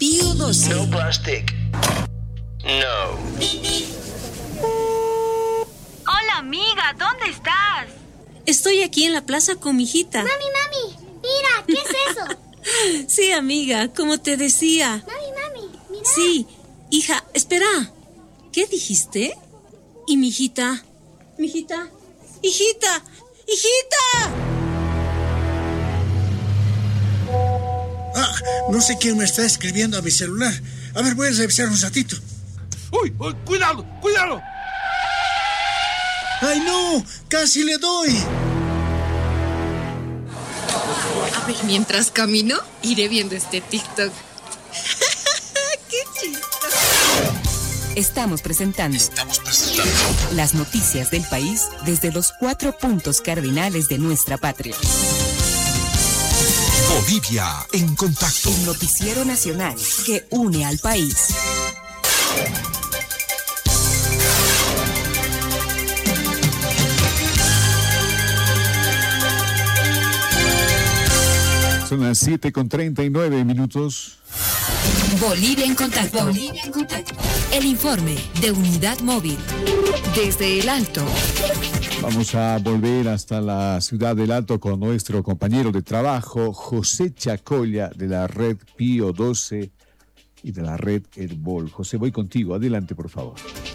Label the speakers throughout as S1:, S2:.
S1: Pío XII.
S2: No plastic. No.
S3: Hola, amiga, ¿dónde estás?
S1: Estoy aquí en la plaza con mi hijita.
S4: Mami, mira, ¿qué es eso?
S1: Sí, amiga, como te decía.
S4: Mami, mira.
S1: Sí, hija, espera. ¿Qué dijiste? ¿Y mi hijita? ¿Mi hijita? ¡Hijita! ¡Hijita!
S5: No sé quién me está escribiendo a mi celular. A ver, voy a revisar un ratito.
S6: ¡Uy! ¡Cuidado!
S5: ¡Ay, no! ¡Casi le doy!
S7: A ver, mientras camino, iré viendo este TikTok. ¡Qué chistoso!
S8: Estamos presentando las noticias del país desde los 4 puntos cardinales de nuestra patria.
S9: Bolivia en contacto.
S8: El noticiero nacional que une al país.
S10: Son las 7:39.
S8: Bolivia en contacto. El informe de Unidad Móvil. Desde el Alto.
S10: Vamos a volver hasta la ciudad del Alto con nuestro compañero de trabajo, José Chacolla, de la red Pío XII y de la red Herbol. José, voy contigo. Adelante, por favor.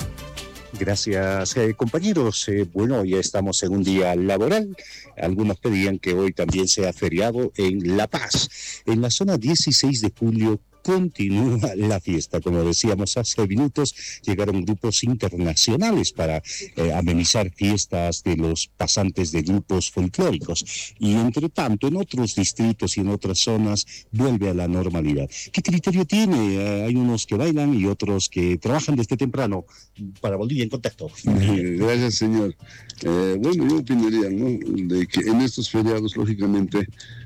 S11: Gracias, compañeros. Bueno, ya estamos en un día laboral. Algunos pedían que hoy también sea feriado en La Paz. En la zona 16 de julio continúa la fiesta. Como decíamos hace minutos, llegaron grupos internacionales para amenizar fiestas de los pasantes de grupos folclóricos. Y entre tanto, en otros distritos y en otras zonas vuelve a la normalidad. ¿Qué criterio tiene? Hay unos que bailan y otros que trabajan desde temprano para Bolivia en contacto.
S12: Gracias, señor. Bueno, yo opinaría, ¿no?, de que en estos feriados, lógicamente,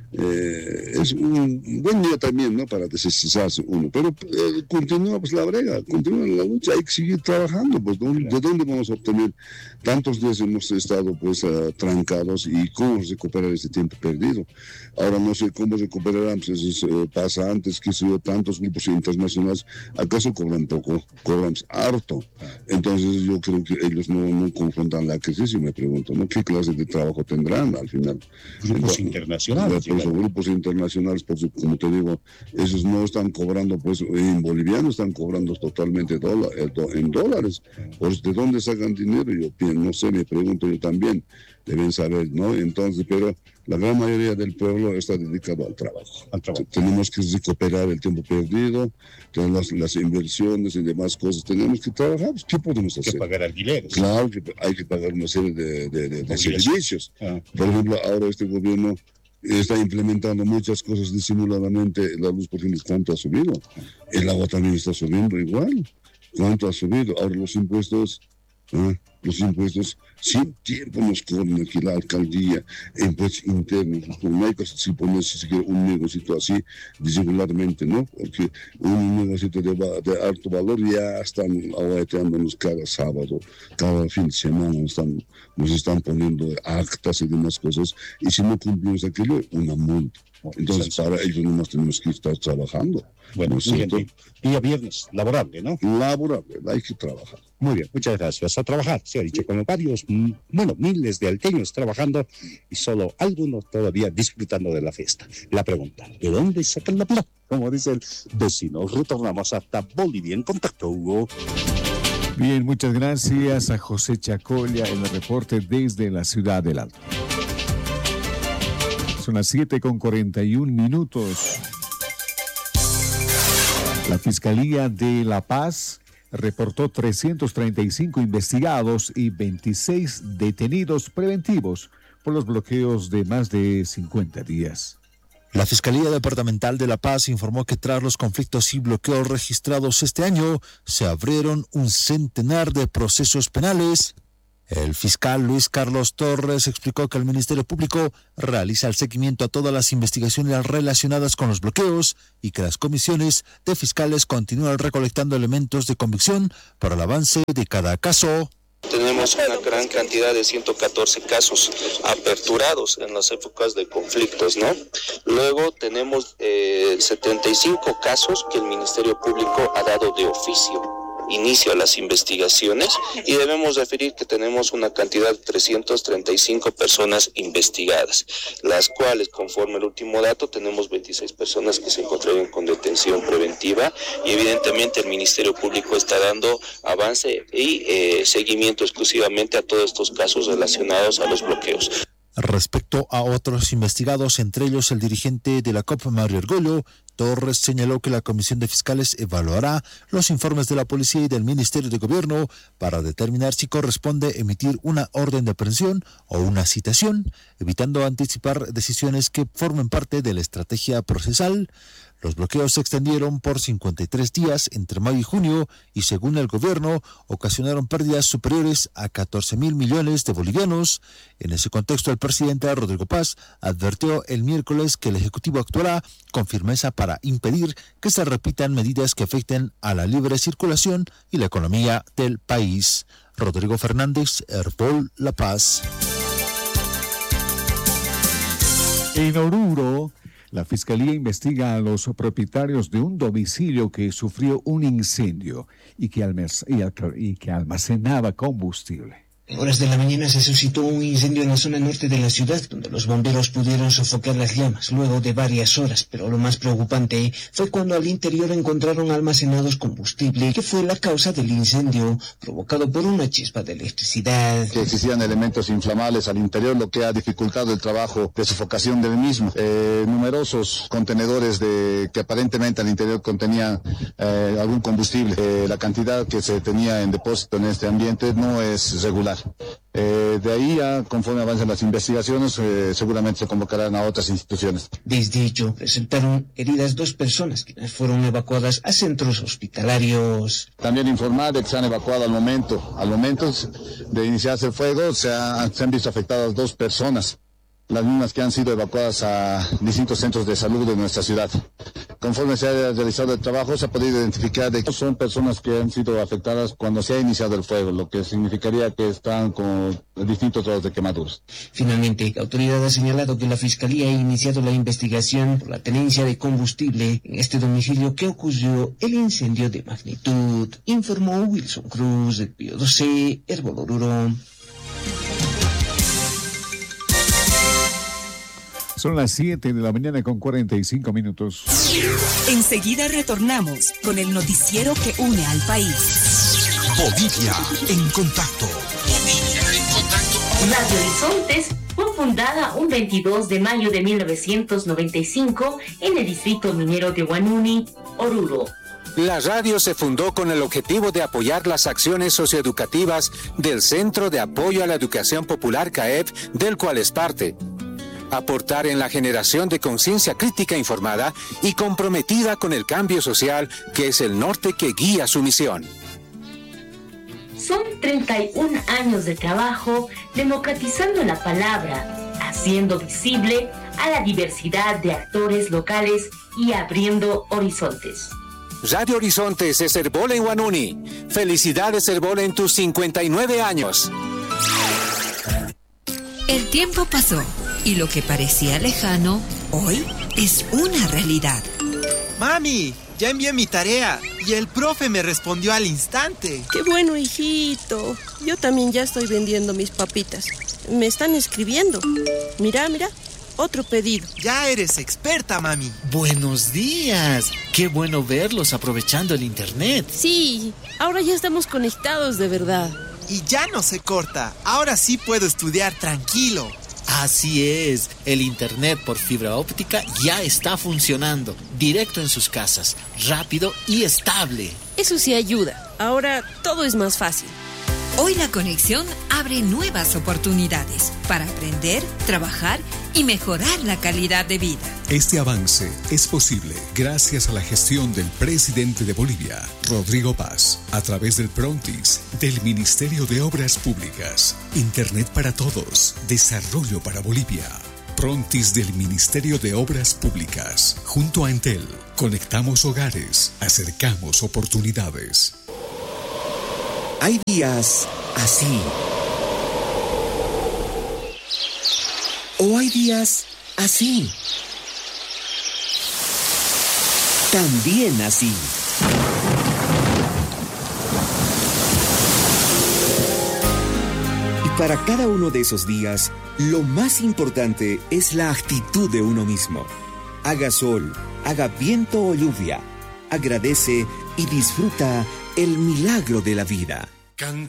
S12: es un buen día también, ¿no?, para desestresarse uno, pero continúa pues la brega, continúa la lucha, hay que seguir trabajando, pues ¿de dónde vamos a obtener? Tantos días hemos estado pues trancados, y cómo recuperar este tiempo perdido. Ahora no sé cómo recuperarán, pues eso pasa antes, que se dio tantos grupos internacionales, ¿acaso cobran poco? Cobramos harto. Entonces yo creo que ellos no confrontan la crisis, y me pregunto, ¿no?, ¿qué clase de trabajo tendrán al final?
S11: Grupos internacionales.
S12: Grupos internacionales, pues, como te digo, esos no están cobrando pues en boliviano, están cobrando totalmente en dólares. Pues, ¿de dónde sacan dinero? Yo no sé, me pregunto yo también, deben saber, ¿no? Entonces, pero la gran mayoría del pueblo está dedicado al trabajo. Tenemos que recuperar el tiempo perdido, las inversiones y demás cosas. Tenemos que trabajar. ¿Qué podemos hacer?
S11: Hay que pagar alquileres.
S12: Claro que hay que pagar una serie de servicios. Por ejemplo, ahora este gobierno está implementando muchas cosas disimuladamente. La luz, por ejemplo, ¿cuánto ha subido? El agua también está subiendo igual. ¿Cuánto ha subido? Ahora los impuestos, sin tiempo nos cobran aquí la alcaldía, impuestos internos. No hay que poner siquiera un negocito así disimuladamente, ¿no? Porque un negocito de alto valor ya están aguateándonos cada sábado, cada fin de semana, nos están poniendo actas y demás cosas, y si no cumplimos aquello, una multa. Entonces, para ellos nomás tenemos que estar trabajando.
S11: Bueno, día viernes, laborable, ¿no?
S12: Laborable, hay que trabajar.
S11: Muy bien, muchas gracias. A trabajar, se ha dicho, con varios, miles de alteños trabajando y solo algunos todavía disfrutando de la fiesta. La pregunta, ¿de dónde sacan la plata? Como dice el vecino. Retornamos hasta Bolivia en contacto, Hugo.
S10: Bien, muchas gracias a José Chacolla en el reporte desde la ciudad del Alto. Son las 7:41. La Fiscalía de La Paz reportó 335 investigados y 26 detenidos preventivos por los bloqueos de más de 50 días.
S9: La Fiscalía Departamental de La Paz informó que tras los conflictos y bloqueos registrados este año, se abrieron un centenar de procesos penales. El fiscal Luis Carlos Torres explicó que el Ministerio Público realiza el seguimiento a todas las investigaciones relacionadas con los bloqueos y que las comisiones de fiscales continúan recolectando elementos de convicción para el avance de cada caso.
S13: Tenemos una gran cantidad de 114 casos aperturados en las épocas de conflictos, ¿no? Luego tenemos 75 casos que el Ministerio Público ha dado de oficio inicio a las investigaciones, y debemos referir que tenemos una cantidad de 335 personas investigadas, las cuales, conforme el último dato, tenemos 26 personas que se encontraron con detención preventiva, y evidentemente el Ministerio Público está dando avance y seguimiento exclusivamente a todos estos casos relacionados a los bloqueos.
S9: Respecto a otros investigados, entre ellos el dirigente de la COP, Mario Argollo, Torres señaló que la Comisión de Fiscales evaluará los informes de la Policía y del Ministerio de Gobierno para determinar si corresponde emitir una orden de aprehensión o una citación, evitando anticipar decisiones que formen parte de la estrategia procesal. Los bloqueos se extendieron por 53 días entre mayo y junio y, según el gobierno, ocasionaron pérdidas superiores a 14.000 millones de bolivianos. En ese contexto, el presidente Rodrigo Paz advirtió el miércoles que el Ejecutivo actuará con firmeza para impedir que se repitan medidas que afecten a la libre circulación y la economía del país. Rodrigo Fernández, Airpol La Paz.
S10: En Oruro, la Fiscalía investiga a los propietarios de un domicilio que sufrió un incendio y que almacenaba combustible.
S14: En horas de la mañana se suscitó un incendio en la zona norte de la ciudad, donde los bomberos pudieron sofocar las llamas luego de varias horas, pero lo más preocupante fue cuando al interior encontraron almacenados combustible, que fue la causa del incendio, provocado por una chispa de electricidad.
S15: Que existían elementos inflamables al interior, lo que ha dificultado el trabajo de sofocación del mismo. Numerosos contenedores que aparentemente al interior contenían algún combustible. La cantidad que se tenía en depósito en este ambiente no es regular. De ahí, conforme avancen las investigaciones, seguramente se convocarán a otras instituciones.
S14: Desde hecho, resultaron heridas 2 personas, quienes fueron evacuadas a centros hospitalarios.
S15: También informar de que se han evacuado al momento de iniciarse el fuego, se han visto afectadas 2 personas, las mismas que han sido evacuadas a distintos centros de salud de nuestra ciudad. Conforme se ha realizado el trabajo, se ha podido identificar de que son personas que han sido afectadas cuando se ha iniciado el fuego, lo que significaría que están con distintos grados de quemaduras.
S14: Finalmente, la autoridad ha señalado que la Fiscalía ha iniciado la investigación por la tenencia de combustible en este domicilio que ocurrió el incendio de magnitud, informó Wilson Cruz, del Pío 12, Airpol Oruro.
S10: Son las 7 de la mañana con 45 minutos.
S8: Enseguida retornamos con el noticiero que une al país.
S6: Bolivia en contacto.
S16: Radio Horizontes fue fundada un 22 de mayo de 1995 en el distrito minero de Huanuni, Oruro.
S17: La radio se fundó con el objetivo de apoyar las acciones socioeducativas del Centro de Apoyo a la Educación Popular CAEP, del cual es parte. Aportar en la generación de conciencia crítica informada y comprometida con el cambio social, que es el norte que guía su misión.
S16: Son 31 años de trabajo democratizando la palabra, haciendo visible a la diversidad de actores locales y abriendo horizontes.
S17: Radio Horizontes es Airpol en Huanuni. Felicidades, Airpol, en tus 59 años.
S7: El tiempo pasó y lo que parecía lejano, hoy es una realidad.
S18: Mami, ya envié mi tarea y el profe me respondió al instante.
S19: ¡Qué bueno, hijito! Yo también ya estoy vendiendo mis papitas. Me están escribiendo. Mira, otro pedido.
S18: Ya eres experta, mami.
S20: Buenos días. Qué bueno verlos aprovechando el internet.
S19: Sí, ahora ya estamos conectados de verdad.
S18: Y ya no se corta. Ahora sí puedo estudiar tranquilo.
S20: Así es, el internet por fibra óptica ya está funcionando, directo en sus casas, rápido y estable.
S19: Eso sí ayuda, ahora todo es más fácil.
S7: Hoy la conexión abre nuevas oportunidades para aprender, trabajar y mejorar la calidad de vida.
S21: Este avance es posible gracias a la gestión del presidente de Bolivia, Rodrigo Paz, a través del Prontis, del Ministerio de Obras Públicas. Internet para todos, desarrollo para Bolivia. Prontis del Ministerio de Obras Públicas. Junto a Entel, conectamos hogares, acercamos oportunidades.
S2: Hay días así. O hay días así. También así. Y para cada uno de esos días, lo más importante es la actitud de uno mismo. Haga sol, haga viento o lluvia. Agradece y disfruta el milagro de la vida.